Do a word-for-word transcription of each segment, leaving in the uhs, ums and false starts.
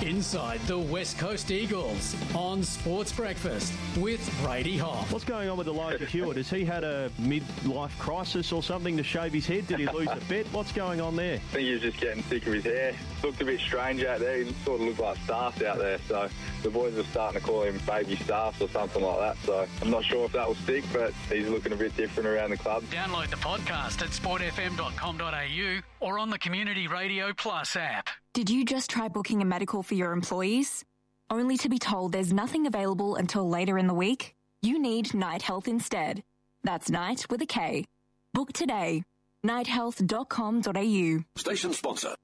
Inside the West Coast Eagles on Sports Breakfast with Brady Hoff. What's going on with Elijah Hewitt? Has he had a midlife crisis or something to shave his head? Did he lose a bet? What's going on there? I think he was just getting sick of his hair. Looked a bit strange out there. He sort of looked like Staffs out there. So the boys are starting to call him Baby Staffs or something like that. So I'm not sure if that will stick, but he's looking a bit different around the club. Download the podcast at sport f m dot com dot a u or on the Community Radio Plus app. Did you just try booking a medical for your employees? Only to be told there's nothing available until later in the week? You need Night Health instead. That's Night with a K. Book today. night health dot com dot a u. Station sponsor.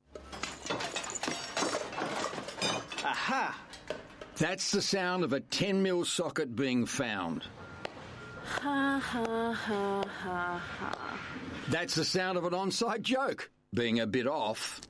Aha! That's the sound of a ten mil socket being found. Ha ha ha ha ha. That's the sound of an on-site joke being a bit off.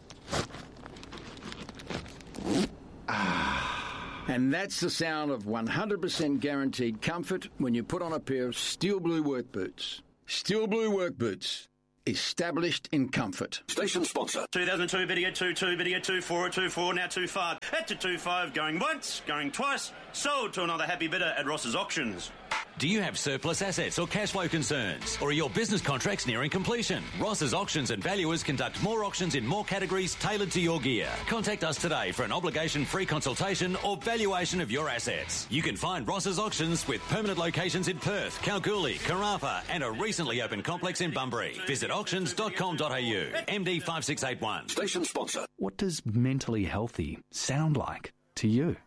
Ah. And that's the sound of one hundred percent guaranteed comfort when you put on a pair of Steel Blue work boots. Steel Blue work boots. Established in comfort. Station sponsor. two thousand two, better get two two, better get two four, two four, now two five. At to two five, going once, going twice. Sold to another happy bidder at Ross's Auctions. Do you have surplus assets or cash flow concerns? Or are your business contracts nearing completion? Ross's Auctions and Valuers conduct more auctions in more categories tailored to your gear. Contact us today for an obligation-free consultation or valuation of your assets. You can find Ross's Auctions with permanent locations in Perth, Kalgoorlie, Karratha and a recently opened complex in Bunbury. Visit auctions dot com dot a u. M D five six eight one. Station sponsor. What does mentally healthy sound like to you?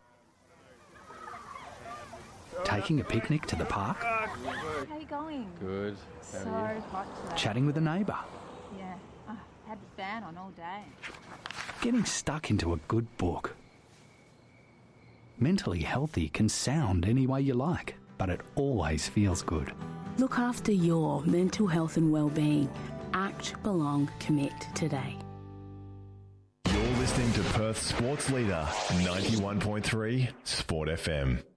Taking a picnic to the park? How are you going? Good. So hot today. Chatting with a neighbour? Yeah. Oh, had the fan on all day. Getting stuck into a good book? Mentally healthy can sound any way you like, but it always feels good. Look after your mental health and well-being. Act, belong, commit today. You're listening to Perth Sports Leader, ninety-one point three Sport F M.